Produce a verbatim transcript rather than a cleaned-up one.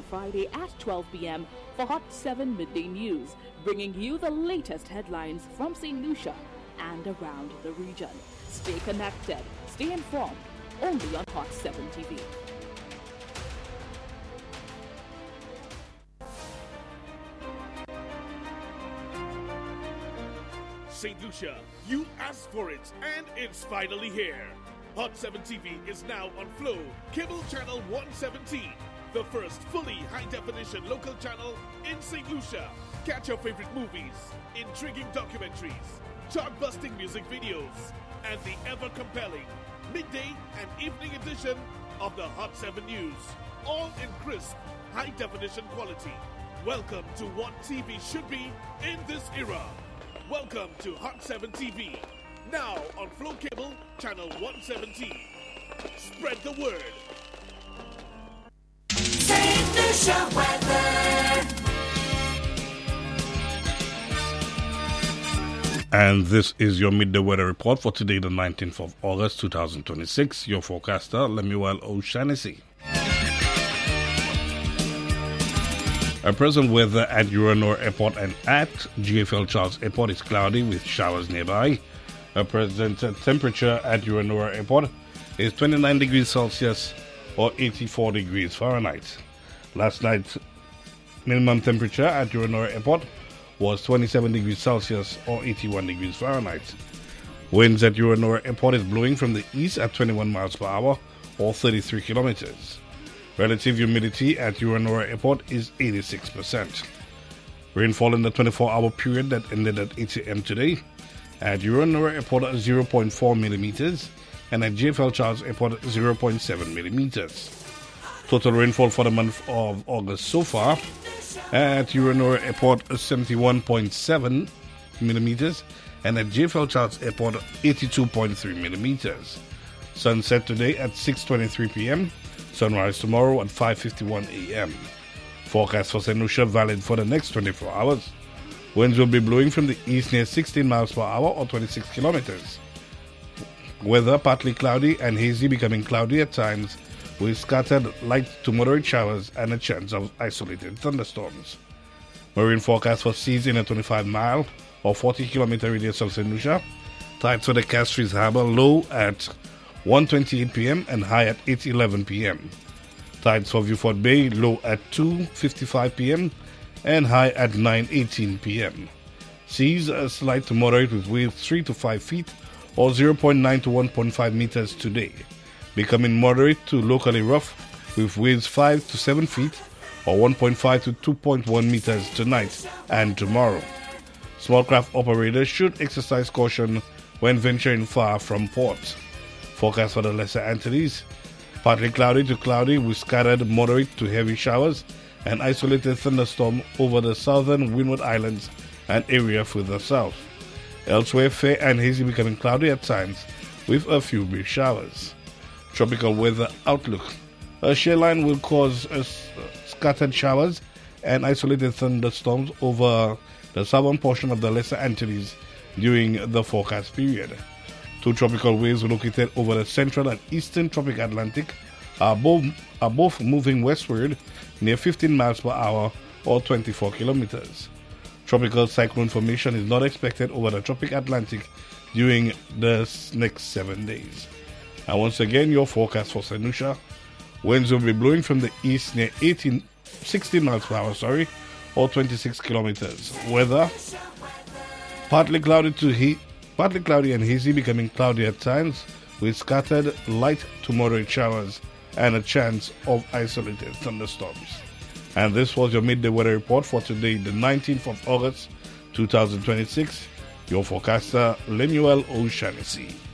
to Friday at twelve p.m. for Hot seven Midday News, bringing you the latest headlines from Saint Lucia and around the region. Stay connected, stay informed, only on Hot seven T V. Saint Lucia, you asked for it, and it's finally here. Hot seven T V is now on Flow, Cable Channel one seventeen, the first fully high-definition local channel in Saint Lucia. Catch your favorite movies, intriguing documentaries, chart-busting music videos, and the ever-compelling midday and evening edition of the Hot seven News, all in crisp, high-definition quality. Welcome to what T V should be in this era. Welcome to Hot seven T V, now on Flow Cable, Channel one seventeen. Spread the word. Saint Lucia weather. And this is your midday weather report for today, the nineteenth of August, two thousand twenty-six. Your forecaster, Lemuel O'Shaughnessy. A present weather at Uranon Airport and at G F L Charles Airport is cloudy with showers nearby. A present temperature at Uranon Airport is twenty-nine degrees Celsius or eighty-four degrees Fahrenheit. Last night's minimum temperature at Uranon Airport was twenty-seven degrees Celsius or eighty-one degrees Fahrenheit. Winds at Uranon Airport is blowing from the east at twenty-one miles per hour or thirty-three kilometers. Relative humidity at Uranon Airport is eighty-six percent. Rainfall in the twenty-four hour period that ended at eight a.m. today at Uranon Airport zero point four millimeters and at G F L Charles Airport zero point seven millimeters. Total rainfall for the month of August so far at Uranon Airport seventy-one point seven millimeters and at G F L Charles Airport eighty-two point three millimeters. Sunset today at six twenty-three p.m. Sunrise tomorrow at five fifty-one a.m. Forecast for Saint Lucia valid for the next twenty-four hours. Winds will be blowing from the east near sixteen miles per hour or twenty-six kilometers. Weather partly cloudy and hazy, becoming cloudy at times with scattered light to moderate showers and a chance of isolated thunderstorms. Marine forecast for seas in a twenty-five mile or forty kilometer radius of Saint Lucia. Tides for the Castries Harbour low at one twenty-eight p.m. and high at eight eleven p.m. Tides for Vieux-Fort Bay low at two fifty-five p.m. and high at nine eighteen p.m. Seas are slight to moderate with waves three to five feet or zero point nine to one point five meters today, becoming moderate to locally rough with waves five to seven feet or one point five to two point one meters tonight and tomorrow. Small craft operators should exercise caution when venturing far from port. Forecast for the Lesser Antilles: partly cloudy to cloudy with scattered moderate to heavy showers and isolated thunderstorm over the southern Windward Islands and area further south. Elsewhere, fair and hazy, becoming cloudy at times with a few brief showers. Tropical weather outlook: a shear line will cause uh, scattered showers and isolated thunderstorms over the southern portion of the Lesser Antilles during the forecast period. Two tropical waves located over the central and eastern tropic Atlantic are both, are both moving westward near fifteen miles per hour or twenty-four kilometers. Tropical cyclone formation is not expected over the tropic Atlantic during the next seven days. And once again, your forecast for Saint Lucia: winds will be blowing from the east near eighteen, sixteen miles per hour, sorry, or twenty-six kilometers. Weather: partly cloudy to heat. Partly cloudy and hazy, becoming cloudy at times with scattered light to moderate showers and a chance of isolated thunderstorms. And this was your midday weather report for today, the nineteenth of August, two thousand twenty-six. Your forecaster, Lemuel O'Shaughnessy.